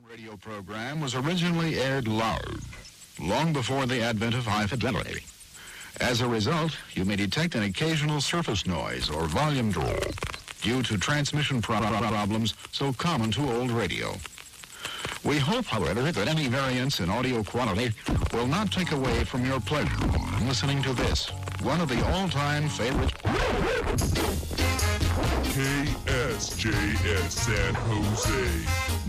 radio program was originally aired loud, long before the advent of high fidelity. As a result, you may detect an occasional surface noise or volume drop due to transmission problems so common to old radio. We hope, however, that any variance in audio quality will not take away from your pleasure in listening to this, one of the all-time favorite KSJS San Jose